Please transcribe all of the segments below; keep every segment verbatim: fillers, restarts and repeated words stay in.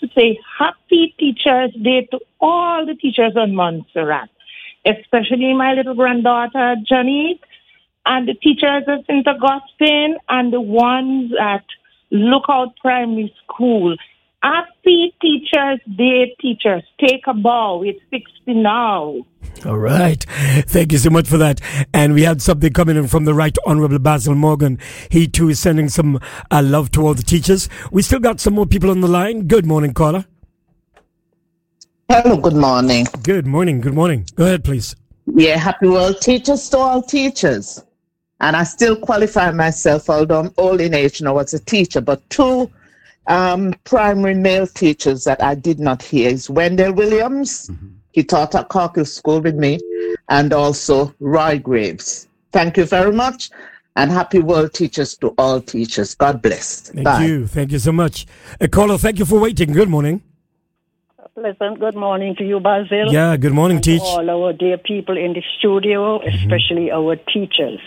to say Happy Teachers Day to all the teachers on Montserrat, especially my little granddaughter, Janice, and the teachers at Saint Augustine and the ones at Lookout Primary School. Happy Teachers Day, teachers. Take a bow. It's sixty now. All right. Thank you so much for that. And we had something coming in from the Right Honorable Basil Morgan. He too is sending some uh, love to all the teachers. We still got some more people on the line. Good morning, caller. Hello, good morning. Good morning. Good morning. Go ahead, please. Yeah, happy world teachers to all teachers. And I still qualify myself, although I'm old in age now as a teacher, but two um, primary male teachers that I did not hear is Wendell Williams. Mm-hmm. He taught at Corkhill School with me, and also Roy Graves. Thank you very much, and happy world teachers to all teachers. God bless. Thank Bye. you. Thank you so much. Uh, caller, thank you for waiting. Good morning. Pleasant good morning to you, Basil. Yeah, good morning, and Teach. To all our dear people in the studio, especially mm-hmm. our teachers.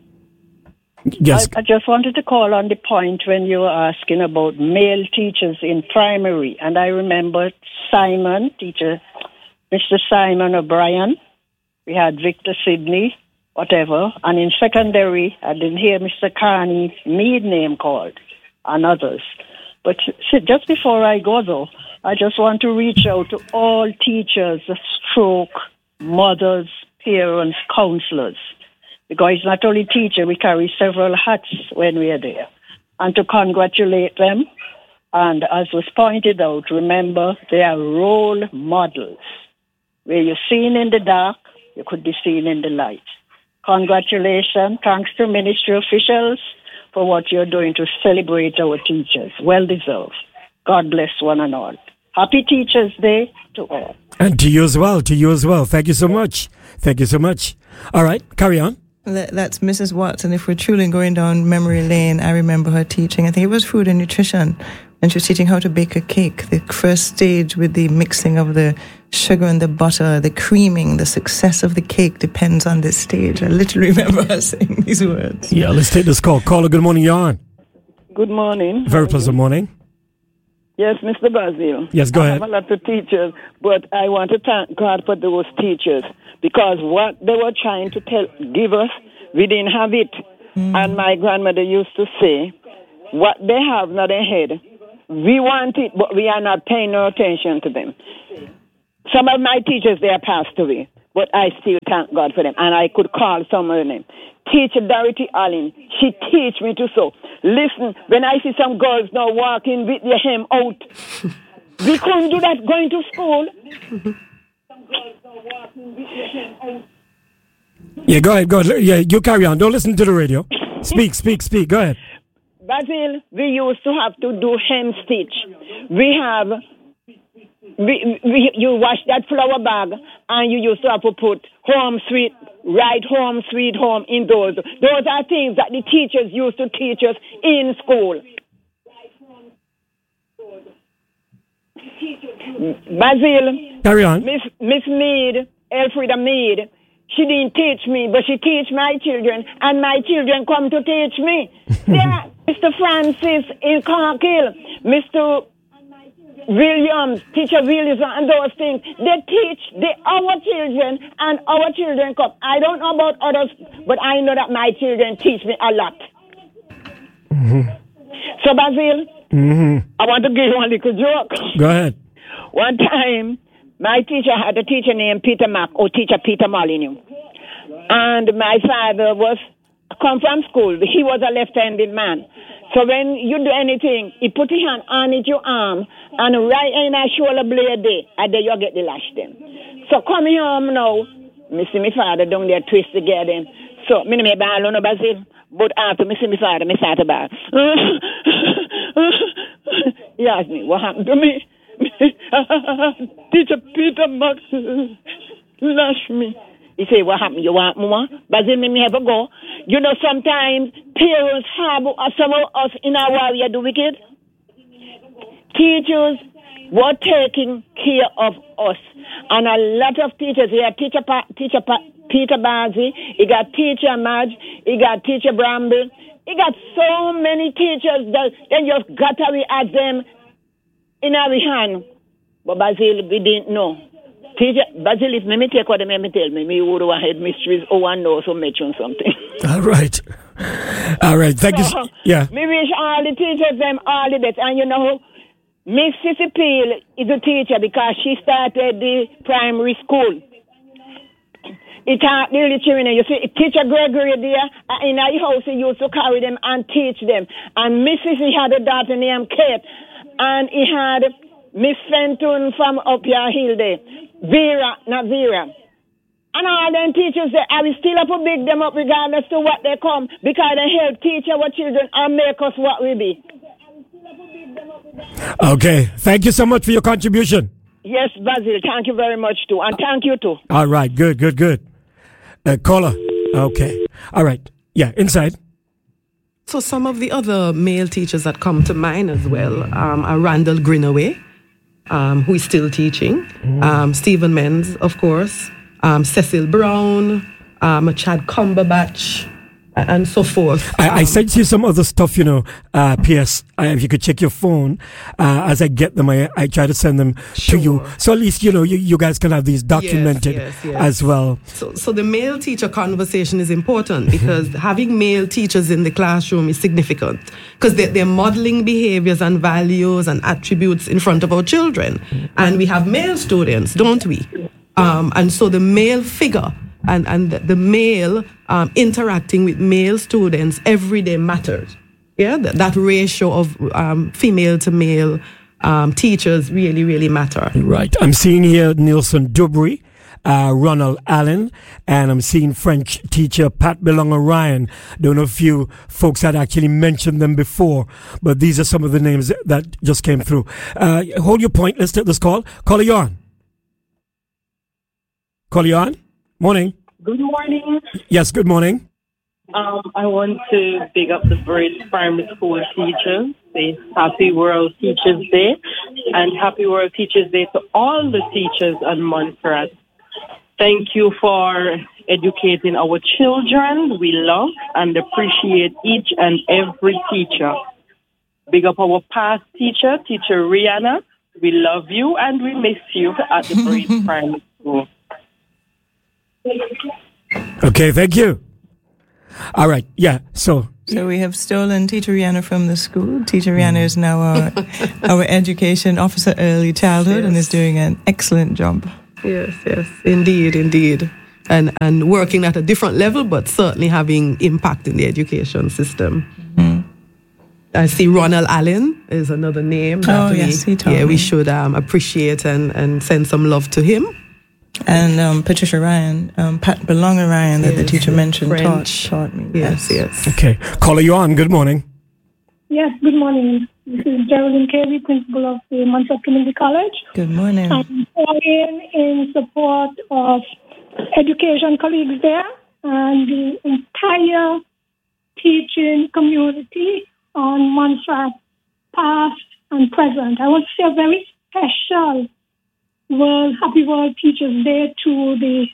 Yes. I, I just wanted to call on the point when you were asking about male teachers in primary. And I remember Simon, teacher, Mister Simon O'Brien. We had Victor Sidney, whatever. And in secondary, I didn't hear Mister Carney's maid name called, and others. But just before I go, though, I just want to reach out to all teachers, stroke, mothers, parents, counselors. Because it's not only teacher, we carry several hats when we are there. And to congratulate them. And as was pointed out, remember, they are role models. Where you're seen in the dark, you could be seen in the light. Congratulations. Thanks to ministry officials for what you're doing to celebrate our teachers. Well deserved. God bless one and all. Happy Teachers Day to all. And to you as well. To you as well. Thank you so much. Thank you so much. All right, carry on. That's Missus Watson. If we're truly going down memory lane, I remember her teaching. I think it was food and nutrition. And she was teaching how to bake a cake. The first stage with the mixing of the sugar and the butter, the creaming, the success of the cake depends on this stage. I literally remember her saying these words. Yeah, let's take this call. Caller, good morning, you're on. Good morning. Very pleasant morning. Yes, Mister Basil. Yes, go ahead. I have a lot of teachers, but I want to thank God for those teachers because what they were trying to tell, give us, we didn't have it. Mm. And my grandmother used to say, what they have not ahead, we want it, but we are not paying no attention to them. Some of my teachers, they are passed away, but I still thank God for them. And I could call some of them. Teacher Dorothy Allen, she teach me to sew. Listen, when I see some girls now walking with their hem out, we couldn't do that going to school. Yeah, go ahead, go ahead. Yeah, you carry on. Don't listen to the radio. Speak, speak, speak. Go ahead. Basil, we used to have to do hem stitch. We have, we, we, you wash that flour bag and you used to have to put home sweet, right home, sweet home in those. Those are things that the teachers used to teach us in school. Basil. Carry on. Miss, Miss Mead, Elfrida Mead, she didn't teach me, but she teach my children, and my children come to teach me. There, Mister Francis in Corkhill, Mister Williams, Teacher Williams, and those things. They teach the, our children, and our children come. I don't know about others, but I know that my children teach me a lot. Mm-hmm. So, Basil, mm-hmm. I want to give you one little joke. Go ahead. One time, my teacher had a teacher named Peter Mack, or teacher Peter Molyneux. And my father was come from school. He was a left-handed man. So when you do anything, he put his hand on your arm, and right in a shoulder blade there, and then you get the lash then. So come home now, me see my father down there twist together. So, me no me ball no Basil, but after me see my father, me start to ball. He asked me, what happened to me? Teacher Peter Max lash me. He said, what happened? You want more? But then me have a go. You know, sometimes parents have some of us in our area do wicked. Teachers were taking care of us. And a lot of teachers here, teacher pa, teacher pa, Peter Bazzi, he got teacher Madge, he got teacher Bramble, he got so many teachers that they just got away at them. in our hand. But Basil, we didn't know. Teacher, Basil, if me take what they me tell me, me would have had mysteries. Oh, one knows so mention something. All right. All right. Thank so, you. Yeah. Me wish all the teachers them all the best. And you know, Miss Sissy Peel is a teacher because she started the primary school. It taught the little children. You see, teacher Gregory there in our house, he used to carry them and teach them. And Miss Sissy had a daughter named Kate, and he had Miss Fenton from up your hill there, Vera, not Vera. And all them teachers there, I will still have to big them up regardless to what they come, because they help teach our children and make us what we be. Okay. Thank you so much for your contribution. Yes, Basil, thank you very much too. And thank you too. All right. Good, good, good. Uh, caller. Okay. All right. Yeah, inside. So some of the other male teachers that come to mind as well um, are Randall Greenaway, um, who is still teaching, um, Stephen Menz, of course, um, Cecil Brown, um, Chad Cumberbatch, and so forth. I, um, I sent you some other stuff, you know, uh, P S. Uh, if you could check your phone, uh, as I get them, I, I try to send them sure. to you. So at least, you know, you, you guys can have these documented yes, yes, yes. as well. So, so the male teacher conversation is important because having male teachers in the classroom is significant because they're, they're modeling behaviors and values and attributes in front of our children. And we have male students, don't we? Um, and so the male figure and, and the, the male um, interacting with male students every day matters. Yeah, that, that ratio of um, female to male um, teachers really, really matter. Right. I'm seeing here Nielsen Dubry, uh, Ronald Allen, and I'm seeing French teacher Pat Belong Ryan. Don't know if you folks had actually mentioned them before, but these are some of the names that just came through. Uh, hold your point. Let's take this call. Call you on. Call you on. Morning. Good morning. Yes, good morning. Um, I want to big up the Bridge Primary School teachers. Say Happy World Teachers Day, and Happy World Teachers Day to all the teachers on Montserrat. Thank you for educating our children. We love and appreciate each and every teacher. Big up our past teacher, Teacher Rihanna. We love you and we miss you at the Bridge Primary School. Okay, thank you. All right, yeah, so... So we have stolen Teacher Rihanna from the school. Teacher Rihanna is now our, our education officer early childhood yes. and is doing an excellent job. Yes, yes, indeed, indeed. And and working at a different level, but certainly having impact in the education system. Mm-hmm. I see Ronald Allen is another name. That oh, we, yes, he told Yeah, me. we should um, appreciate and, and send some love to him. And um, Patricia Ryan, um, Pat Belonger Ryan, that yes, the teacher mentioned, taught, taught me. Yes, yes. Okay. Caller, you on. Good morning. Yes, good morning. This is Geraldine Carey, principal of the Montserrat Community College. Good morning. I'm calling in support of education colleagues there and the entire teaching community on Montserrat, past and present. I want to say a very special World Happy World Teachers Day to the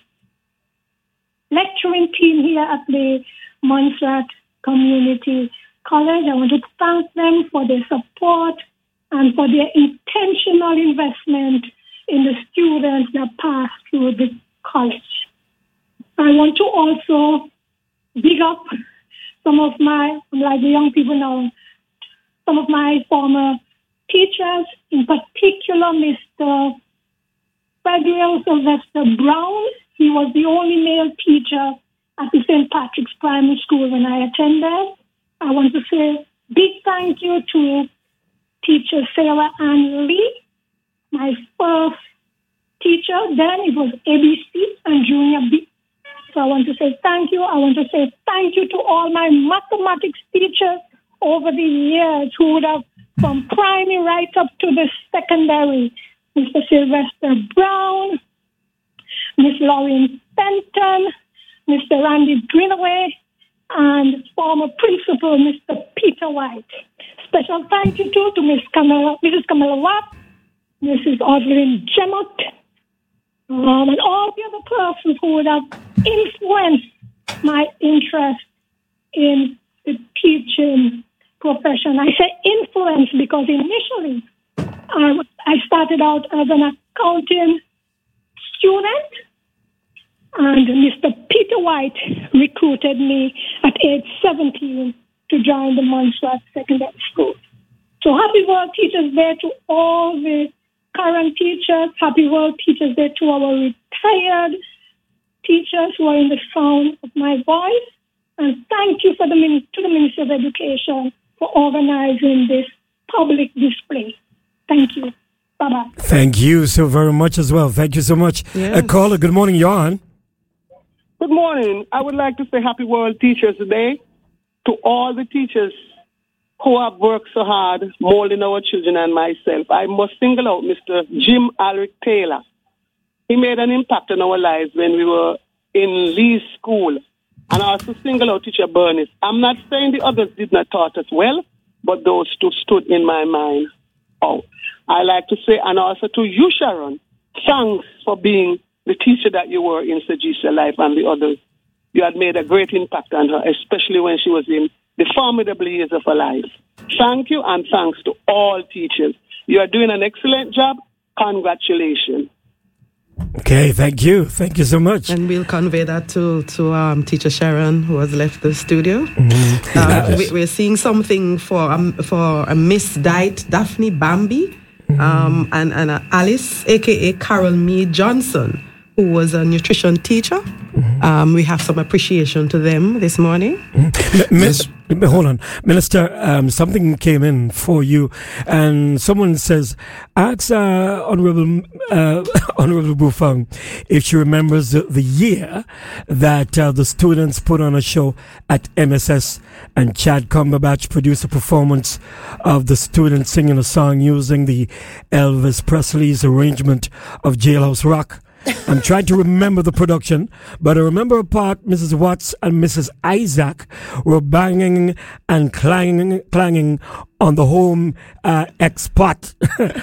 lecturing team here at the Montserrat Community College. I want to thank them for their support and for their intentional investment in the students that pass through the college. I want to also big up some of my, like the young people now, some of my former teachers, in particular Mister Frederick Sylvester Brown. He was the only male teacher at the Saint Patrick's Primary School when I attended. I want to say big thank you to teacher Sarah Ann Lee, my first teacher. Then it was A B C and Junior B. So I want to say thank you. I want to say thank you to all my mathematics teachers over the years who would have from primary right up to the secondary. Mister Sylvester Brown, Miss Lauren Fenton, Mister Randy Greenaway, and former principal Mister Peter White. Special thank you too to Miss Camilla, Missus Camilla Watt, Missus Audrey Jemmott, um, and all the other persons who would have influenced my interest in the teaching profession. I say influence because initially I, was- I started out as an accounting student, and Mister Peter White recruited me at age seventeen to join the Montserrat Secondary School. So happy World Teachers Day to all the current teachers. Happy World Teachers Day to our retired teachers who are in the sound of my voice. And thank you for the min- to the Ministry of Education for organizing this public display. Thank you. Bye-bye. Thank you so very much as well. Thank you so much. Yes. Uh, caller, good morning. You're on. Good morning. I would like to say Happy World Teachers Day to all the teachers who have worked so hard molding our children and myself. I must single out Mister Jim Alric Taylor. He made an impact on our lives when we were in Lee's school. And I also single out Teacher Bernice. I'm not saying the others did not taught us well, but those two stood in my mind. Oh, I like to say, and also to you, Sharon, thanks for being the teacher that you were in Sajisa's life and the others. You had made a great impact on her, especially when she was in the formidable years of her life. Thank you, and thanks to all teachers. You are doing an excellent job. Congratulations. Okay, thank you. Thank you so much. And we'll convey that to, to um, Teacher Sharon, who has left the studio. Mm-hmm. Um, Yes. we, we're seeing something for um, for a Miss Diet, Daphne Bambi, um, and, and uh, Alice, a k a. Carol Mead Johnson, who was a nutrition teacher. Mm-hmm. Um, we have some appreciation to them this morning. Mm-hmm. Miss, hold on, Minister. Um, something came in for you, and someone says, "Ask uh, Honourable uh, Honourable Bufang if she remembers the, the year that uh, the students put on a show at M S S, and Chad Cumberbatch produced a performance of the students singing a song using the Elvis Presley's arrangement of Jailhouse Rock." I'm trying to remember the production, but I remember a part Missus Watts and Missus Isaac were banging and clanging, clanging on the home uh, X-Pot.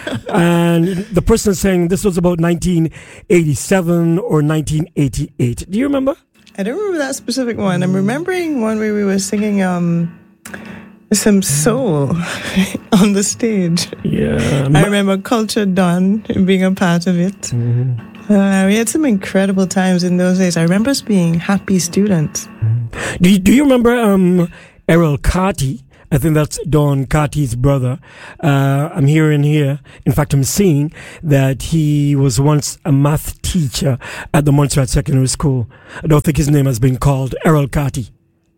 And the person saying this was about nineteen eighty-seven or nineteen eighty-eight. Do you remember? I don't remember that specific one. I'm remembering one where we were singing um, some soul on the stage. Yeah. I remember Culture Dawn being a part of it. Mm-hmm. Uh, we had some incredible times in those days. I remember us being happy students. Do you, do you remember um, Errol Carty? I think that's Don Carty's brother. Uh, I'm hearing here, in fact, I'm seeing that he was once a math teacher at the Montserrat Secondary School. I don't think his name has been called, Errol Carty.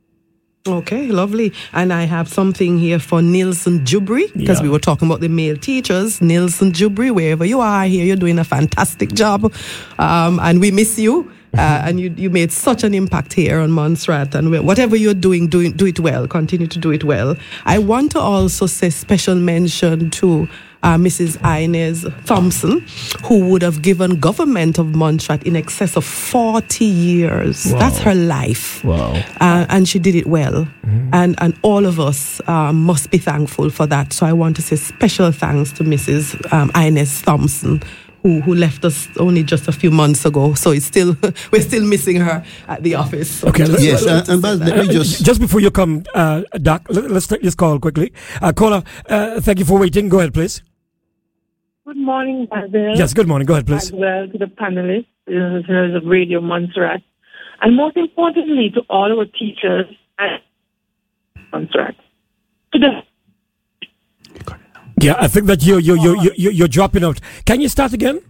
Okay, lovely. And I have something here for Nilson Jubri, because Yeah. we were talking about the male teachers. Nilson Jubri, wherever you are here, you're doing a fantastic job. Um, and we miss you. Uh, and you, you made such an impact here on Montserrat. And we- whatever you're doing, do it, do it well. Continue to do it well. I want to also say special mention to uh, Missus Inez Thompson, who would have given government of Montserrat in excess of forty years. Wow. That's her life. Wow. Uh, and she did it well. And and all of us uh, must be thankful for that. So I want to say special thanks to Missus Um, Inez Thompson, who who left us only just a few months ago. So it's still we're still missing her at the office. Okay, let's- Yes, let's- uh, and Baz, let me just... Just before you come, uh, Doc, let, let's take this call quickly. Uh, caller, uh, thank you for waiting. Go ahead, please. Good morning, Basil. Yes, good morning. Go ahead, please. As well to the panelists, the listeners of Radio Montserrat, and most importantly to all our teachers at Montserrat. To the Yeah, I think that you you you you you- you're dropping out. Can you start again?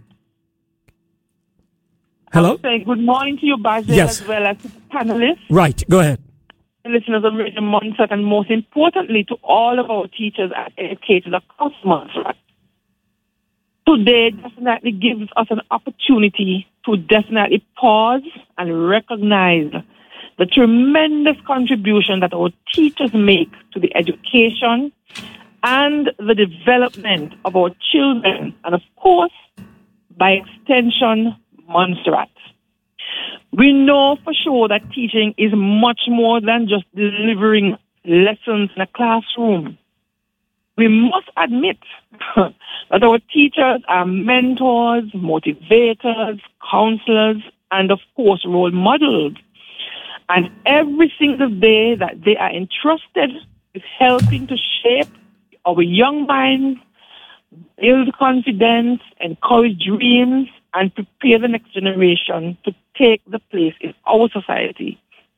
Hello. say good morning to you, Basil, Yes. as well as to the panelists, Right. Go ahead. the listeners of Radio Montserrat, and most importantly to all of our teachers and educators across Montserrat. Today definitely gives us an opportunity to definitely pause and recognize the tremendous contribution that our teachers make to the education and the development of our children, and of course, by extension, Montserrat. We know for sure that teaching is much more than just delivering lessons in a classroom. We must admit that our teachers are mentors, motivators, counselors, and of course, role models. And every single day that they are entrusted with helping to shape our young minds build confidence, encourage dreams, and prepare the next generation to take the place in our society.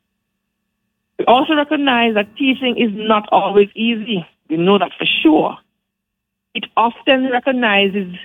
We also recognize that teaching is not always easy. We know that for sure. It often recognizes,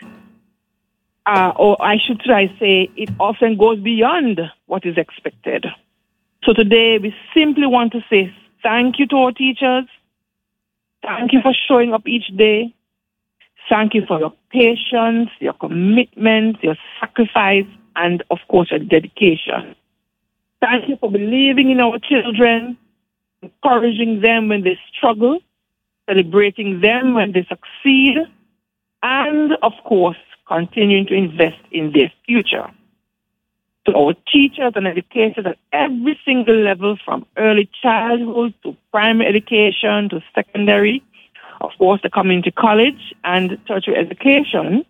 uh, or I should try to say, it often goes beyond what is expected. So today, we simply want to say thank you to our teachers. Thank you for showing up each day. Thank you for your patience, your commitment, your sacrifice, and, of course, your dedication. Thank you for believing in our children, encouraging them when they struggle, celebrating them when they succeed, and, of course, continuing to invest in their future. To our teachers and educators at every single level, from early childhood to primary education to secondary, of course, the community college and tertiary education,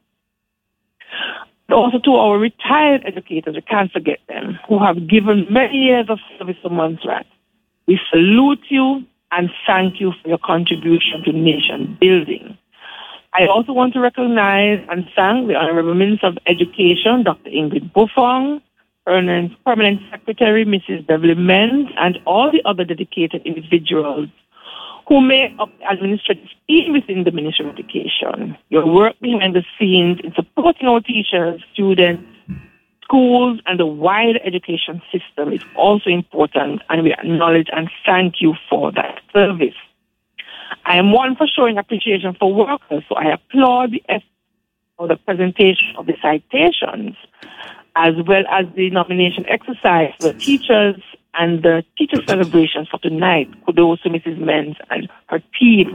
but also to our retired educators, we can't forget them, who have given many years of service to Montserrat. We salute you and thank you for your contribution to nation building. I also want to recognize and thank the Honorable Minister of Education, Doctor Ingrid Buffong, Permanent, Permanent Secretary, Missus Beverly Menz, and all the other dedicated individuals who make up the administrative team within the Ministry of Education. Your work behind the scenes in supporting our teachers, students, schools, and the wider education system is also important, and we acknowledge and thank you for that service. I am one for showing appreciation for workers, so I applaud the effort for the presentation of the citations, as well as the nomination exercise for the teachers and the teacher celebrations for tonight. Kudos to Missus Menz and her team.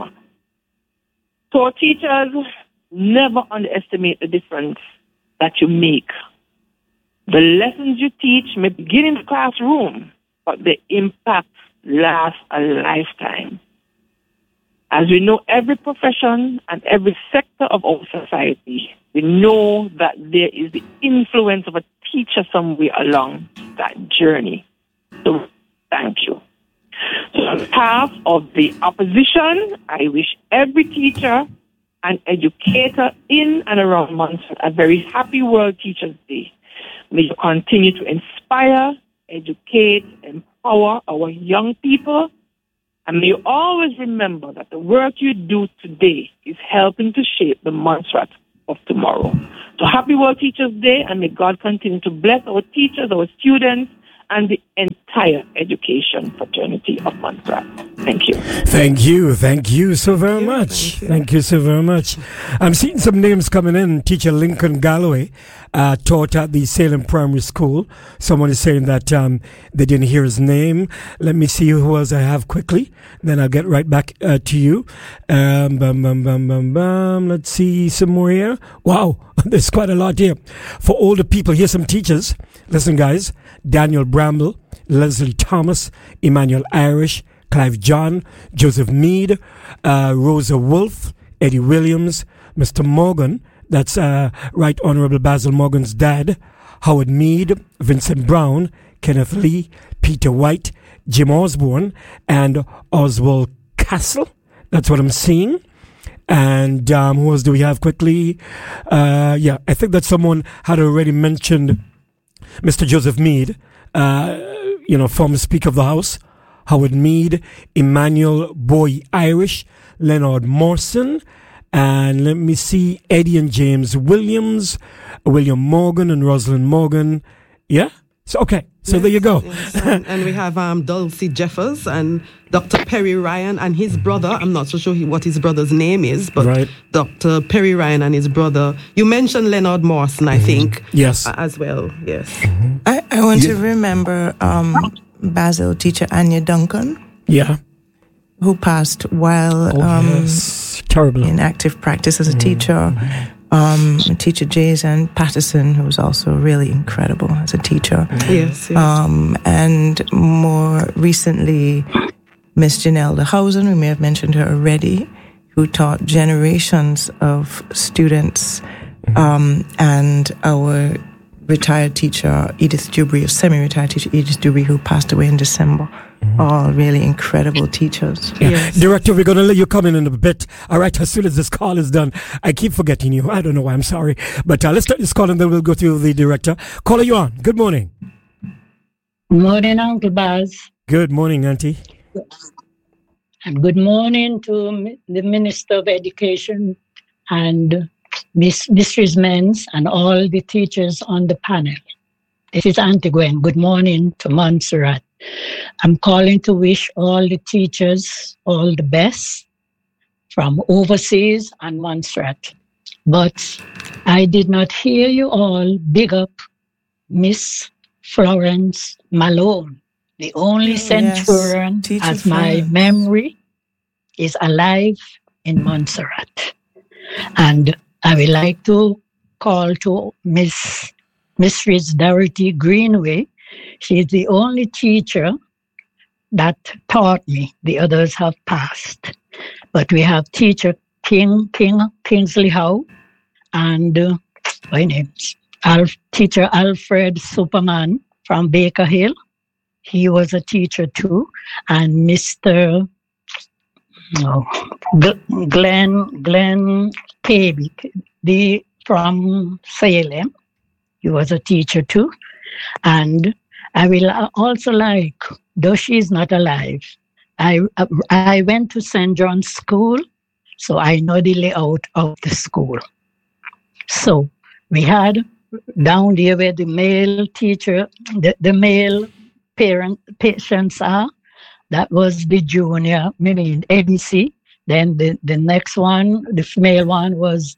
So our teachers, never underestimate the difference that you make. The lessons you teach may begin in the classroom, but the impact lasts a lifetime. As we know, every profession and every sector of our society, we know that there is the influence of a teacher somewhere along that journey. So thank you. So on behalf of the opposition, I wish every teacher and educator in and around Montserrat a very happy World Teachers' Day. May you continue to inspire, educate, empower our young people. And may you always remember that the work you do today is helping to shape the Montserrat of tomorrow. So happy World Teachers' Day, and may God continue to bless our teachers, our students, and the entire education fraternity of Montserrat. Thank you. Thank you. Thank you so very yeah, much. Thank you. thank you so very much. I'm seeing some names coming in. Teacher Lincoln Galloway uh, taught at the Salem Primary School. Someone is saying that um, they didn't hear his name. Let me see who else I have quickly. Then I'll get right back uh, to you. Um, bum, bum, bum, bum, bum. Let's see some more here. Wow, there's quite a lot here. For older people, here's some teachers. Listen, guys. Daniel Bramble, Leslie Thomas, Emmanuel Irish, Clive John, Joseph Mead, uh, Rosa Wolf, Eddie Williams, Mister Morgan, that's uh, Right Honorable Basil Morgan's dad, Howard Mead, Vincent Brown, Kenneth Lee, Peter White, Jim Osborne, and Oswald Castle. That's what I'm seeing. And um, who else do we have quickly? Uh, yeah, I think that someone had already mentioned Mister Joseph Mead, uh, you know, former Speaker of the House, Howard Mead, Emmanuel Boy Irish, Leonard Morrison, and let me see, Eddie and James Williams, William Morgan and Rosalind Morgan. Yeah? So, okay. So yes, there you go. Yes. and, and we have um, Dulcie Jeffers and Doctor Perry Ryan and his brother. I'm not so sure he, what his brother's name is, but right. Doctor Perry Ryan and his brother. You mentioned Leonard Morrison, I mm-hmm. think. Yes. Uh, as well, yes. Mm-hmm. I, I want yeah. to remember um, Basil teacher Anya Duncan. Yeah. Who passed while oh, um, yes. Terrible. in active practice as a mm-hmm. teacher. Um, teacher Jason Patterson, who was also really incredible as a teacher. Yes, yes. Um, and more recently, Miss Janelle DeHausen, we may have mentioned her already, who taught generations of students. Um, and our retired teacher Edith Dewberry, semi-retired teacher Edith Dewberry, who passed away in December. Mm-hmm. All really incredible teachers. Yeah. Yes. Director, we're going to let you come in in a bit. All right, as soon as this call is done. I keep forgetting you. I don't know why. I'm sorry. But uh, let's start this call and then we'll go to the director. Caller, you on. Good morning. Good morning, Uncle Baz. Good morning, Auntie. And good morning to the Minister of Education and Miss Mistress Menz and all the teachers on the panel. This is Auntie Gwen. Good morning to Montserrat. I'm calling to wish all the teachers all the best from overseas and Montserrat. But I did not hear you all big up Miss Florence Malone, the only centurion, yes, as Florence. My memory is alive in Montserrat. And I would like to call to Miss Mistress Dorothy Greenway. She's the only teacher that taught me. The others have passed. But we have teacher King, King Kingsley Howe, and uh, my name's Alf, teacher Alfred Superman from Baker Hill. He was a teacher too. And Mister Oh, Glenn Glenn Pavey, the from Salem. He was a teacher too. And I will also like, though she's not alive, I I went to Saint John's School, so I know the layout of the school. So we had down there where the male teacher, the, the male parent patients are, that was the junior, maybe A B C. Then the, the next one, the female one was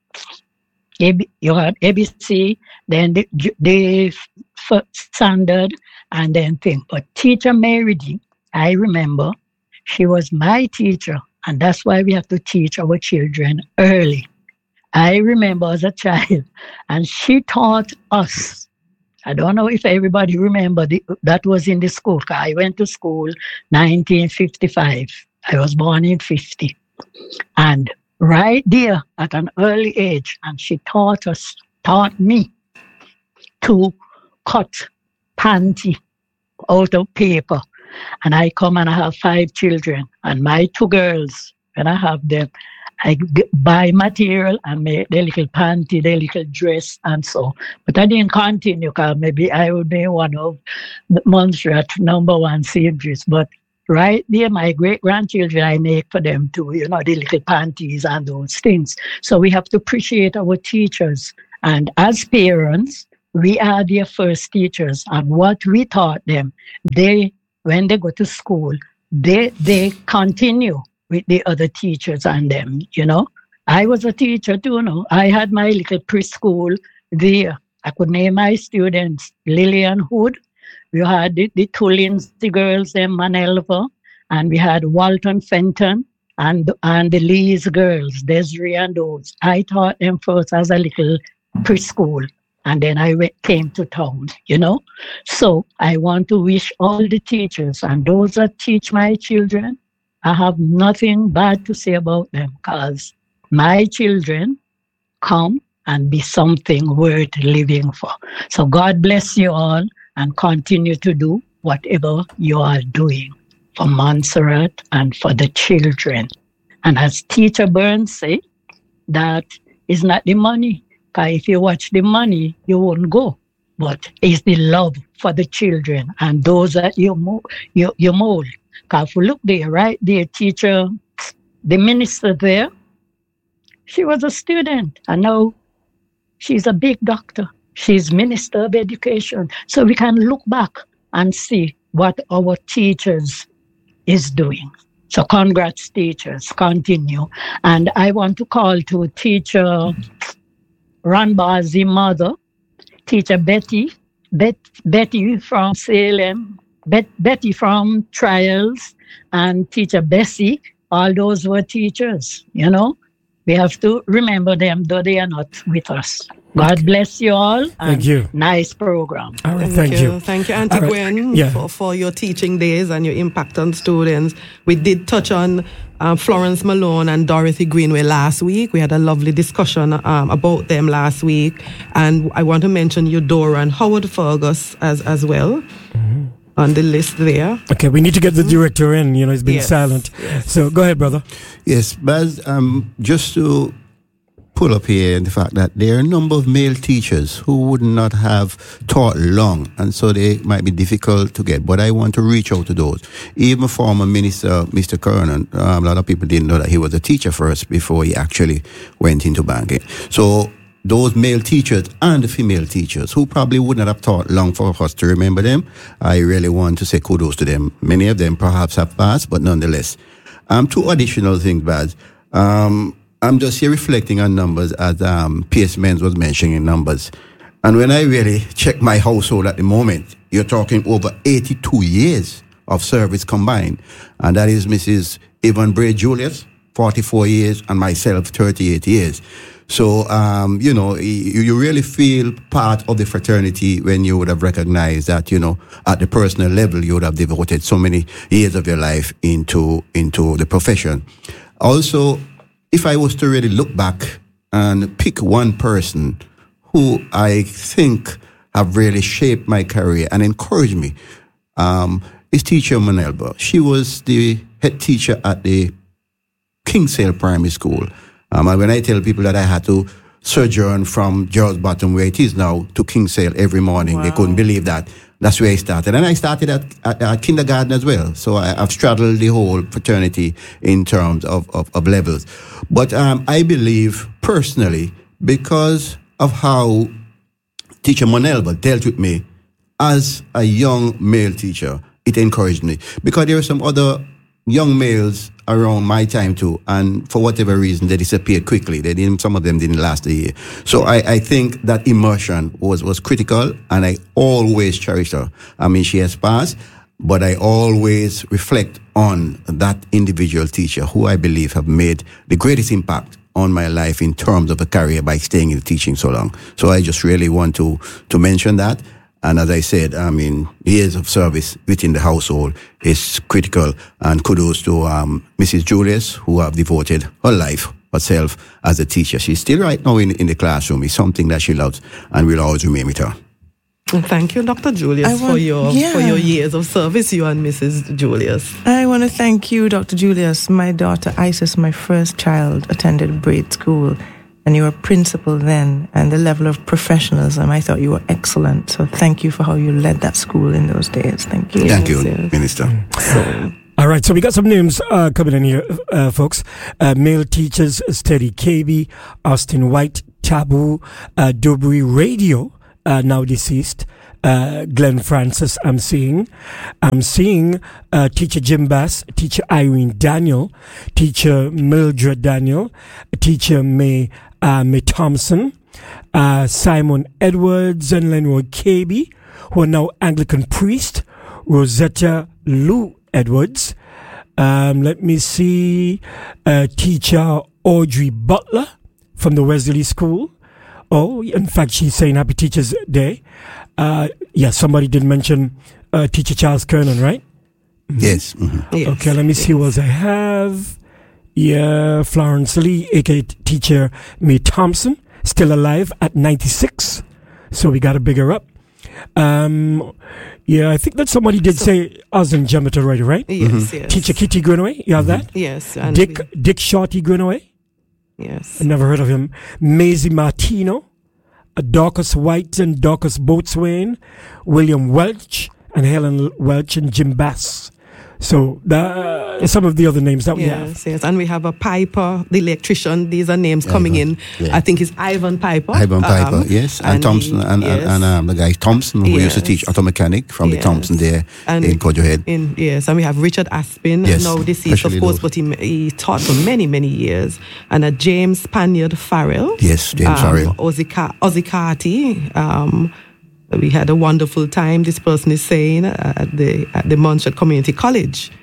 A B, you had A B C, then the, the standard, and then thing. But teacher Mary D, I remember, she was my teacher, and that's why we have to teach our children early. I remember as a child, and she taught us. I don't know if everybody remember the, that was in the school. I went to school nineteen fifty-five. I was born in fifty. And right there at an early age, and she taught us, taught me to cut panty out of paper. And I come and I have five children. And my two girls, when I have them, I buy material and make their little panty, their little dress, and so. But I didn't continue because maybe I would be one of Montserrat number one seamstress. But right there, my great-grandchildren, I make for them too, you know, the little panties and those things. So we have to appreciate our teachers. And as parents, we are their first teachers. And what we taught them, they, when they go to school, they they continue with the other teachers and them, you know. I was a teacher too, you know. I had my little preschool there. I could name my students Lillian Hood. We had the, the two Lindsay girls, them Manelva, and we had Walton Fenton and, and the Lee's girls, Desiree and those. I taught them first as a little preschool, and then I went, came to town, you know. So I want to wish all the teachers and those that teach my children, I have nothing bad to say about them because my children come and be something worth living for. So God bless you all and continue to do whatever you are doing for Montserrat and for the children. And as Teacher Burns said, that is not the money. Because if you watch the money, you won't go. But it's the love for the children and those that you, mo- you, you mold. Because if you look there, right there, teacher, the minister there, she was a student. And now she's a big doctor. She's Minister of Education. So we can look back and see what our teachers is doing. So congrats, teachers. Continue. And I want to call to teacher Ranbazi mother, teacher Betty, Bet, Betty from Salem, Bet, Betty from Trials, and teacher Bessie. All those were teachers, you know. we have to remember them, though they are not with us. God bless you all. Thank you. Nice program. All right, Thank, thank you. you. Thank you, Auntie All right. Gwen, Yeah. for, for your teaching days and your impact on students. We did touch on um, Florence Malone and Dorothy Greenway last week. We had a lovely discussion um, about them last week. And I want to mention Eudora and Howard Fergus as, as well. Mm-hmm. On the list there. Okay, we need to get the director in. You know, he's been Yes, silent. yes. So go ahead, brother. Yes, Baz, um, just to pull up here the fact that there are a number of male teachers who would not have taught long, and so they might be difficult to get. But I want to reach out to those. Even former Minister, Mister Kernan, um, a lot of people didn't know that he was a teacher first before he actually went into banking. So those male teachers and the female teachers who probably would not have taught long for us to remember them, I really want to say kudos to them. Many of them perhaps have passed, but nonetheless. Um, two additional things, Baz. Um, I'm just here reflecting on numbers as um, P S Menz was mentioning numbers. And when I really check my household at the moment, you're talking over eighty-two years of service combined. And that is Missus Yvonne Bray Julius, forty-four years, and myself, thirty-eight years. So, um, you know, you, you really feel part of the fraternity when you would have recognized that, you know, at the personal level, you would have devoted so many years of your life into, into the profession. Also, if I was to really look back and pick one person who I think have really shaped my career and encouraged me, um, is teacher Monelba. She was the head teacher at the Kingsale Primary School. Um, and when I tell people that I had to sojourn from George Bottom, where it is now, to Kingsale every morning, wow. They couldn't believe that. That's where I started. And I started at, at, at kindergarten as well. So I, I've straddled the whole fraternity in terms of, of, of levels. But um, I believe personally, because of how Teacher Monelba dealt with me as a young male teacher, it encouraged me. Because there were some other young males around my time too, and for whatever reason they disappeared quickly. They didn't. Some of them didn't last a year. So I, I think that immersion was was critical, and I always cherish her. I mean, she has passed, but I always reflect on that individual teacher who I believe have made the greatest impact on my life in terms of a career by staying in teaching so long. So I just really want to to mention that. And as I said, I mean, years of service within the household is critical. And kudos to um, Missus Julius, who have devoted her life, herself, as a teacher. She's still right now in, in the classroom. It's something that she loves and will always remain with her. Well, thank you, Doctor Julius, want, for your yeah. for your years of service, you and Missus Julius. I want to thank you, Doctor Julius. My daughter Isis, my first child, attended Braid School. And you were principal then, and the level of professionalism, I thought you were excellent. So thank you for how you led that school in those days. Thank you. Thank yes, you, yes. Minister. So, all right, so we got some names uh, coming in here, uh, folks. Uh, male teachers, Steady K B, Austin White, Taboo, uh, Dobry Radio, uh, now deceased. Uh, Glenn Francis, I'm seeing. I'm seeing uh, Teacher Jim Bass, Teacher Irene Daniel, Teacher Mildred Daniel, Teacher May uh, May Thompson, uh, Simon Edwards and Lenroy K B, who are now Anglican priest, Rosetta Lou Edwards. Um, let me see, uh, Teacher Audrey Butler from the Wesley School. Oh, in fact, she's saying Happy Teachers Day. Uh, yeah, somebody did mention uh, Teacher Charles Kernan, right? Mm-hmm. Yes. Mm-hmm. yes. Okay, let me see what else I have. Yeah, Florence Lee, aka Teacher May Thompson, still alive at ninety-six. So we got to big her up. Um, yeah, I think that somebody did so, say Osmond Jemmet already, right? Yes, mm-hmm. yes. Teacher Kitty Greenaway, you have mm-hmm. that? Yes. And Dick we, Dick Shorty Greenaway? Yes. I never heard of him. Maisie Martino, Dorcas White and Dorcas Boatswain, William Welch and Helen Welch and Jim Bass. So that is some of the other names that yes, we have. Yes, and we have a Piper, the electrician. These are names coming Ivan, in. yeah. I think it's Ivan Piper. Ivan Piper, um, yes. And, and Thompson, he, and, yes. and, and um, the guy Thompson, who yes. used to teach auto mechanic from yes. the Thompson there and in Cojohead. In, yes, and we have Richard Aspin, yes, now deceased, of course, those. But he, he taught for many, many years. And a James Spaniard Farrell. Yes, James um, Farrell. Ozzy Carty. Um, we had a wonderful time, this person is saying, uh, at the at the Montchett Community College.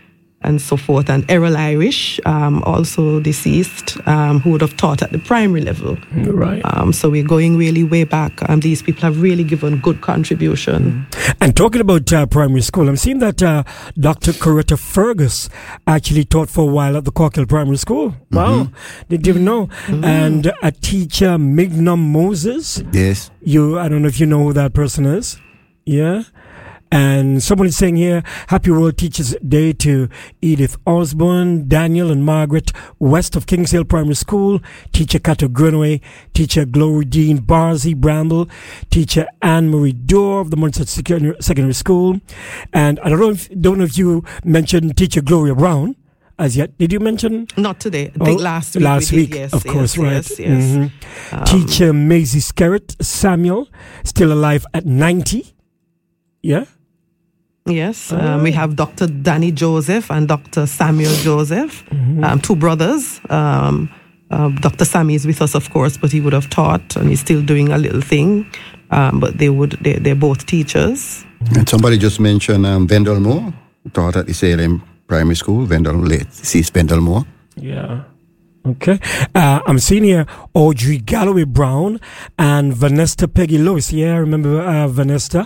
and so forth. And Errol Irish, um, also deceased, um, who would have taught at the primary level. Right. Um, so we're going really way back. Um, these people have really given good contribution. Mm. And talking about uh, primary school, I'm seeing that uh, Doctor Coretta Fergus actually taught for a while at the Cork Hill Primary School. Mm-hmm. Wow. Didn't even know. Mm-hmm. And a teacher, Mignum Moses. Yes. You, I don't know if you know who that person is. Yeah. And someone is saying here, Happy World Teachers Day to Edith Osborne, Daniel and Margaret West of Kings Hill Primary School, Teacher Cato Grunaway, Teacher Glory Dean Barzy Bramble, Teacher Anne-Marie Dorr of the Munster Secondary School. And I don't know if, don't know if you mentioned Teacher Gloria Brown as yet. Did you mention? Not today. I think oh, last week. Last we week, did, yes, of yes, course, yes, right. Yes, yes. Mm-hmm. Um, Teacher Maisie Skerritt Samuel, still alive at ninety. Yeah. Yes, um, we have Doctor Danny Joseph and Doctor Samuel Joseph, mm-hmm. um, two brothers. Um, uh, Doctor Sammy is with us, of course, but he would have taught, and he's still doing a little thing. Um, but they would, they, they're both teachers. And somebody just mentioned um, Vendel Moore, taught at the Salem Primary School. Vendel, late deceased Vendel Moore. Yeah. Okay. Uh, I'm seeing here Audrey Galloway Brown and Vanessa Peggy Lewis. Yeah, I remember uh, Vanessa.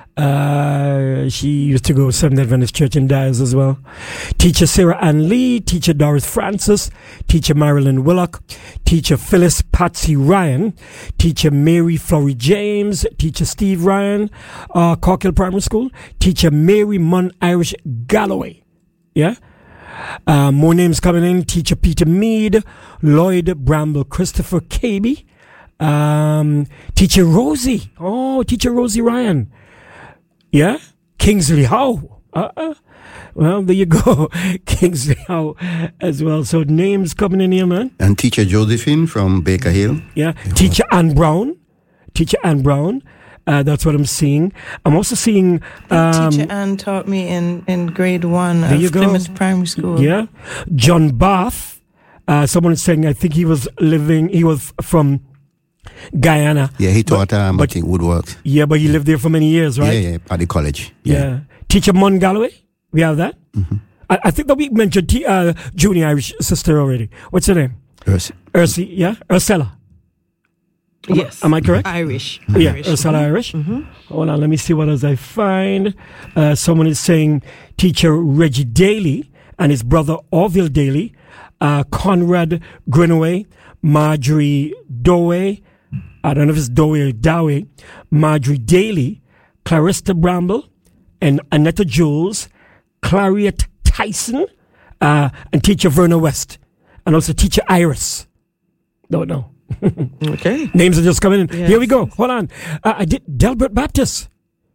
Uh, she used to go Seventh Adventist Church in Dyers as well. Teacher Sarah Ann Lee, Teacher Doris Francis, Teacher Marilyn Willock, Teacher Phyllis Patsy Ryan, Teacher Mary Flory James, Teacher Steve Ryan, uh, Cork Hill Primary School, Teacher Mary Munn Irish Galloway. Yeah. Uh, more names coming in. Teacher Peter Mead, Lloyd Bramble, Christopher Caby, um, Teacher Rosie. Oh, Teacher Rosie Ryan. Yeah, Kingsley Howe. Uh-uh. Well, there you go. Kingsley Howe as well. So names coming in here, man. And Teacher Josephine from Baker Hill. Yeah. Teacher Ann Brown. Teacher Ann Brown. Uh, that's what I'm seeing. I'm also seeing... Um, Teacher Ann taught me in, in grade one there of you go. Plymouth Primary School. Yeah. John Bath. Uh, someone is saying, I think he was living... He was from... Guyana. Yeah, he taught, but, um, but, I think, woodwork. Yeah, but he lived there for many years, right? Yeah, yeah, at the college. Yeah. yeah. Teacher Mon Galloway, we have that. Mm-hmm. I, I think that we mentioned t- uh, junior Irish sister already. What's her name? Ursi. Ursi, yeah? Ursula. Am yes. I, am I correct? Irish. Mm-hmm. Yeah, Irish. Ursula Mm-hmm. Irish. Mm-hmm. Hold on, let me see what else I find. Uh, someone is saying Teacher Reggie Daly and his brother Orville Daly, uh, Conrad Greenaway, Marjorie Dowey, I don't know if it's Dowey or Dowey, Marjorie Daly, Clarissa Bramble, and Annetta Jules, Clariette Tyson, uh, and Teacher Verna West, and also Teacher Iris. Don't know. Okay. Names are just coming in. Yes. Here we go. Hold on. Uh, I did Delbert Baptist.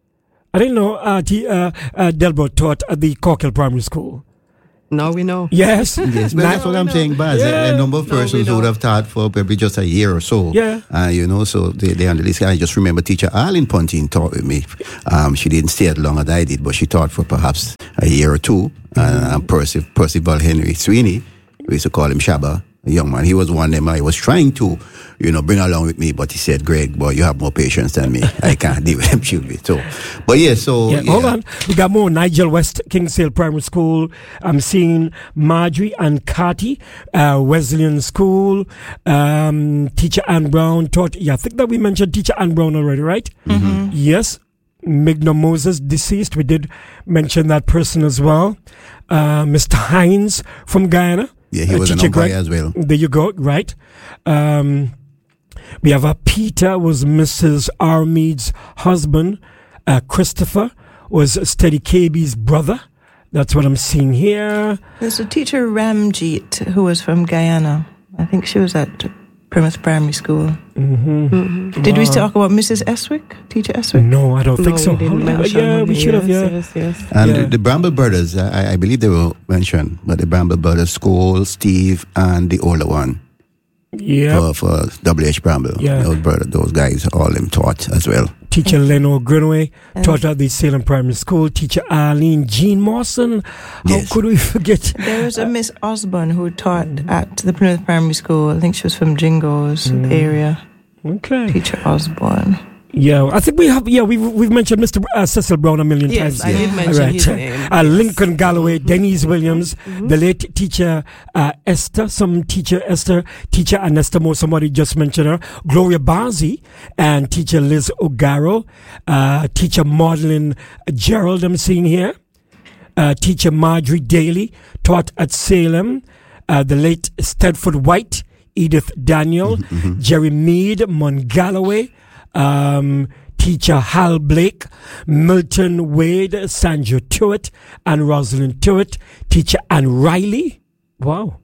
I didn't know uh, T, uh, uh, Delbert taught at the Cork Hill Primary School. Now we know. Yes. Yes, but that's what I'm saying, Baz. Yeah. A, a number of persons who would have taught for probably just a year or so. Yeah. Uh, you know, so they, they under this. I just remember teacher Arlene Pontine taught with me. Um, she didn't stay as long as I did, but she taught for perhaps a year or two. Mm-hmm. Uh, Percy, Percival Henry Sweeney, we used to call him Shabba, a young man. He was one of them I was trying to, you know, bring along with me, but he said, Greg, boy, you have more patience than me. I can't deal with them children. So, but yeah, so. Yeah, yeah. Hold on. We got more. Nigel West, Kingsale Primary School. I'm seeing Marjorie and Carty, uh, Wesleyan School. Um, Teacher Ann Brown taught. Yeah, I think that we mentioned Teacher Ann Brown already, right? Mm-hmm. Yes. Migna Moses, deceased. We did mention that person as well. Uh, Mister Hines from Guyana. Yeah, he uh, was an Teacher umpire Greg. as well. There you go, right. Um, we have a Peter was Missus Armeed's husband. Uh, Christopher was Steady Caby's brother. That's what I'm seeing here. There's a teacher Ramjeet who was from Guyana. I think she was at Plymouth Primary School. Mm-hmm. Mm-hmm. Did wow. we talk about Missus Eswick, Teacher Eswick? No, I don't no, think so. We didn't Oh, mention yeah, we it. should have. Yes, Yeah, yes, yes. And yeah. the, the Bramble brothers, I, I believe they were mentioned, but the Bramble brothers, School, Steve, and the older one. Yeah. For, for W H Bramble. Yeah. Those, brother, those guys, all them taught as well. Teacher Leno Greenaway And taught at the Salem Primary School. Teacher Arlene Jean Mawson. How Yes. could we forget? There was a Miss Osborne who taught at the Plymouth Primary School. I think she was from Jingo's Mm. area. Okay. Teacher Osborne. Yeah, I think we have. Yeah, we've we've mentioned Mister Uh, Cecil Brown a million yes, times. I did mention right. his name. Uh, yes. Lincoln Galloway, Mm-hmm. Denise Williams, Mm-hmm. the late teacher uh, Esther, some teacher Esther, teacher Anesta Moore, somebody just mentioned her, Gloria Barzi, and teacher Liz O'Garo, uh, teacher Madeline Gerald, I'm seeing here, uh, teacher Marjorie Daly, taught at Salem, uh, the late Stedford White, Edith Daniel, Mm-hmm. Jerry Mead, Mon Galloway, um, teacher Hal Blake, Milton Wade, Sandra Tewitt, and Rosalind Tewitt, teacher Anne Riley. Wow.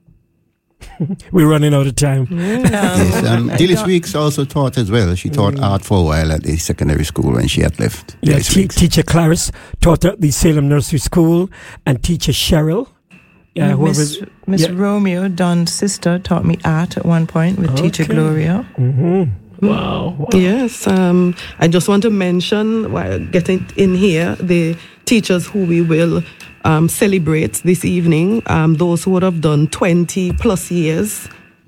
We're running out of time. Yes, um, Dillis Weeks also taught as well. She taught Mm. art for a while at the secondary school when she had left. Yeah, Dillis te- Weeks. teacher Clarice taught at the Salem Nursery School, and teacher Cheryl. Yeah, Miss whoever- Miss yeah. Romeo, Don's sister, taught me art at one point with teacher Okay. Gloria. Mm-hmm. Wow. wow. Yes, um, I just want to mention, while getting in here, the teachers who we will um, celebrate this evening, um, those who would have done twenty plus years.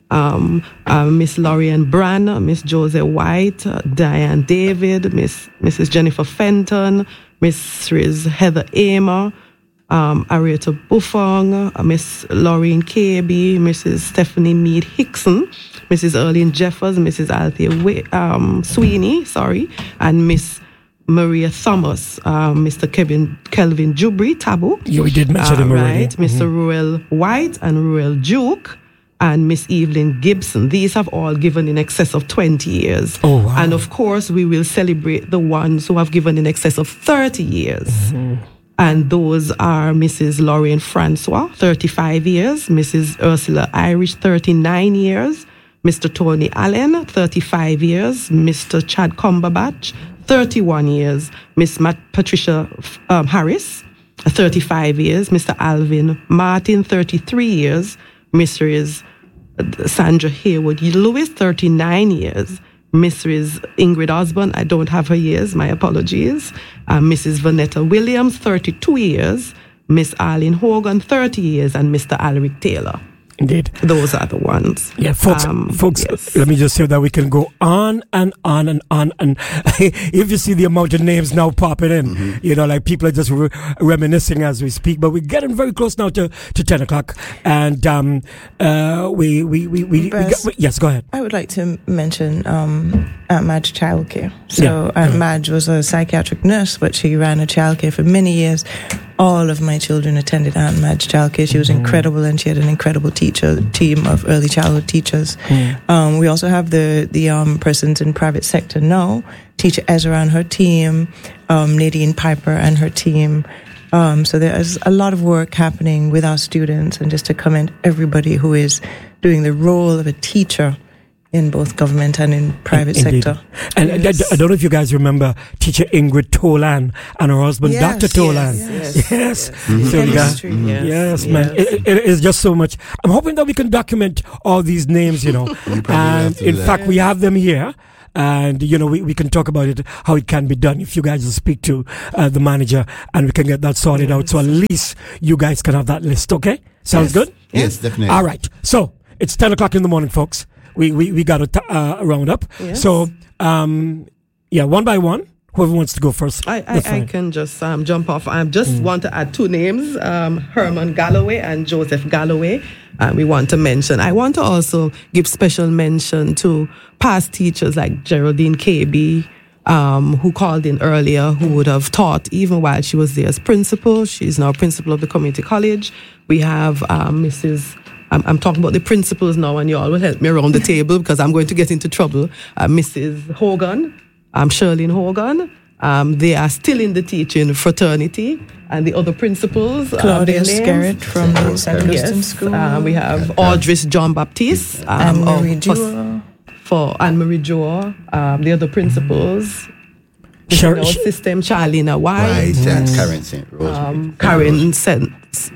Um, uh, Miss Lorian Brann, Miss Joseph White, uh, Diane David, Miss Missus Jennifer Fenton, Missus Heather Amer, um, Arietta Buffong, uh, Miss Laureen Kirby, Missus Stephanie Mead Hickson, Missus Erlene Jeffers, Missus Althea Wi- um, Sweeney, sorry, and Miss Maria Thomas, um, Mister Kevin Kelvin Jubri Tabu. Yeah, we did mention him already. Right, Mister Mhm. Ruel White and Ruel Duke, and Miss Evelyn Gibson. These have all given in excess of twenty years. Oh, wow. And of course, we will celebrate the ones who have given in excess of thirty years. Mm-hmm. And those are Missus Lorraine Francois, thirty-five years, Missus Ursula Irish, thirty-nine years, Mister Tony Allen, thirty-five years, Mister Chad Cumberbatch, thirty-one years, Miss Mat- Patricia um, Harris, thirty-five years, Mister Alvin Martin, thirty-three years, Missus Sandra Haywood Lewis, thirty-nine years, Missus Ingrid Osborne, I don't have her years, my apologies, uh, Missus Vanetta Williams, thirty-two years, Miss Arlene Hogan, thirty years, and Mister Alaric Taylor. Indeed. Those are the ones. Yeah, folks, Um, folks, yes. let me just say that we can go on and on and on. And if you see the amount of names now popping in, Mm-hmm. you know, like people are just re- reminiscing as we speak. But we're getting very close now to, to ten o'clock. And um, uh, we, we, we, we, we Bess, got, yes, go ahead. I would like to mention um, Aunt Madge Childcare. So Yeah. Aunt Mhm. Madge was a psychiatric nurse, but she ran a childcare for many years. All of my children attended Aunt Madge Childcare. She was Mhm. incredible, and she had an incredible teacher team of early childhood teachers. Mm. Um, we also have the the um, persons in private sector now. Teacher Ezra and her team, um, Nadine Piper and her team. Um, so there is a lot of work happening with our students, and just to commend everybody who is doing the role of a teacher in both government and in private Indeed. sector. And I- Yes. I, I don't know if you guys remember teacher Ingrid Tolan and her husband, Yes, Doctor Tolan. yes, Yes. yes. Mhm. So you got- Chemistry, yes. Yes, man. Yes. It, it is just so much. I'm hoping that we can document all these names, you know. probably and have to in do that. fact, we have them here. And, you know, we, we can talk about it, how it can be done if you guys will speak to uh, the manager and we can get that sorted out. So at least you guys can have that list, okay? Sounds Yes. good? Yes, definitely. All right. So it's ten o'clock in the morning, folks. We we, we got to t- uh, round up. Yes. So, um, yeah, one by one. Whoever wants to go first. I, I, that's I fine. can just um, jump off. I just want to add two names, um, Herman Galloway and Joseph Galloway. Uh, we want to mention. I want to also give special mention to past teachers like Geraldine K B, um, who called in earlier, who would have taught even while she was there as principal. She's now principal of the community college. We have um, Missus I'm, I'm talking about the principals now, and you all will help me around the table because I'm going to get into trouble. Uh, Missus Hogan, um, Shirlene Hogan, um, they are still in the teaching fraternity, and the other principals. Claudia uh, their names- Scarrett from the Saint Augustine Yes, School. uh, we have Audris John Baptiste, um, Anne-Marie of- for, Jewell. for Anne-Marie Jewell, um, the other principals. Sure, in our sh- system, Charlena White, Right, and Karen Saint Rose. um, Karen Saint,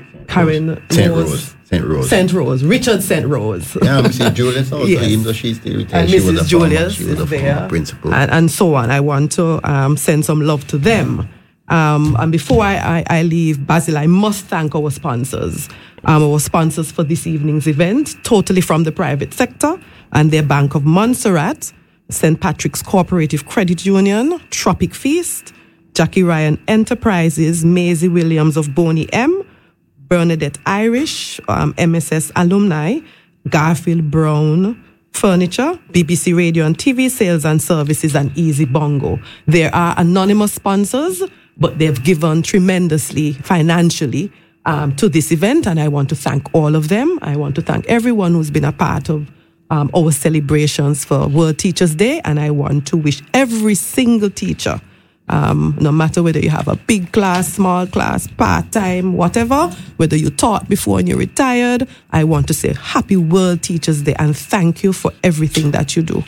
Karen Saint Rose. Rose. Saint Rose. Saint Rose, Richard Saint Rose. Yeah, Missus Julius also, Yes. even though she's still retired, And she was a Missus former, Julius she was a is former there, principal. and, and so on. I want to um, send some love to them. Um, and before I, I, I leave, Basil, I must thank our sponsors. Um, our sponsors for this evening's event, totally from the private sector, and their Bank of Montserrat, Saint Patrick's Cooperative Credit Union, Tropic Feast, Jackie Ryan Enterprises, Maisie Williams of Boney M, Bernadette Irish, um, M S S Alumni, Garfield Brown Furniture, B B C Radio and T V Sales and Services, and Easy Bongo. There are anonymous sponsors, but they've given tremendously financially um, to this event, and I want to thank all of them. I want to thank everyone who's been a part of um, our celebrations for World Teachers Day, and I want to wish every single teacher, Um, no matter whether you have a big class, small class, part-time, whatever, whether you taught before and you're retired, I want to say Happy World Teachers Day and thank you for everything that you do.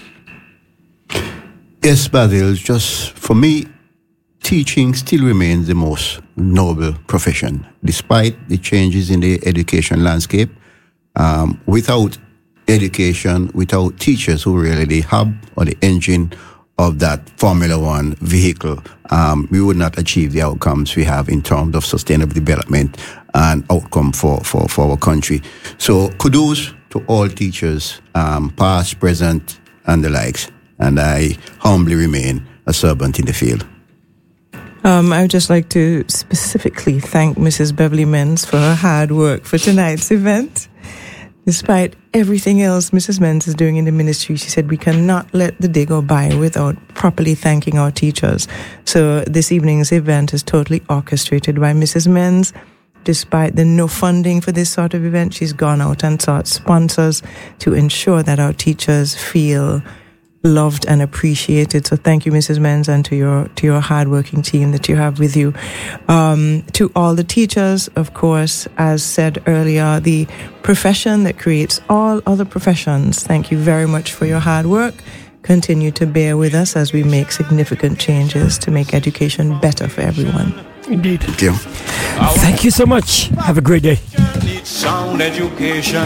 Yes, Basil, just for me, teaching still remains the most noble profession, despite the changes in the education landscape. Um, without education, without teachers who really the hub or the engine of that Formula One vehicle, um, we would not achieve the outcomes we have in terms of sustainable development and outcome for, for, for our country. So kudos to all teachers, um, past, present, and the likes. And I humbly remain a servant in the field. Um, I would just like to specifically thank Missus Beverly Menz for her hard work for tonight's event. Despite everything else Missus Menz is doing in the ministry, she said we cannot let the day go by without properly thanking our teachers. So this evening's event is totally orchestrated by Missus Menz. Despite the no funding for this sort of event, she's gone out and sought sponsors to ensure that our teachers feel loved and appreciated. So thank you, Missus Menz, and to your to your hardworking team that you have with you. Um, to all the teachers, of course, as said earlier, the profession that creates all other professions, thank you very much for your hard work. Continue to bear with us as we make significant changes to make education better for everyone. Indeed. Thank you. Thank you so much. Have a great day. Sound education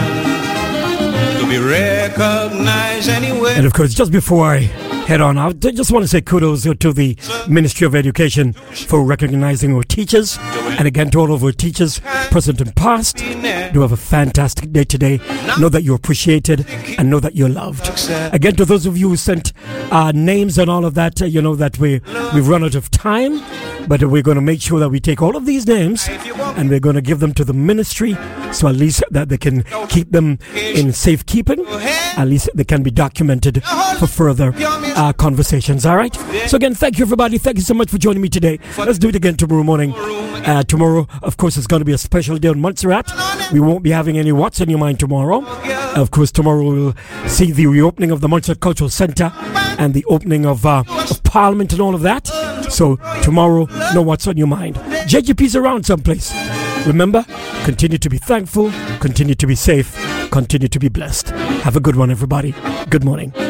to be recognized anywhere. And of course, just before I head on out, I just want to say kudos to the Ministry of Education for recognizing our teachers. And again, to all of our teachers, present and past, do have a fantastic day today. Know that you're appreciated and know that you're loved. Again, to those of you who sent uh, names and all of that, uh, you know that we, we've run out of time. But we're going to make sure that we take all of these names and we're going to give them to the ministry so at least that they can keep them in safekeeping. At least they can be documented for further uh, conversations. All right? So again, thank you, everybody. Thank you so much for joining me today. Let's do it again tomorrow morning. Uh, tomorrow, of course, is going to be a special day on Montserrat. We won't be having any What's on Your Mind tomorrow. Of course, tomorrow we'll see the reopening of the Montserrat Cultural Center and the opening of, uh, of Parliament and all of that. So tomorrow, know what's on your mind. J G P's around someplace. Remember, continue to be thankful, continue to be safe, continue to be blessed. Have a good one, everybody. Good morning.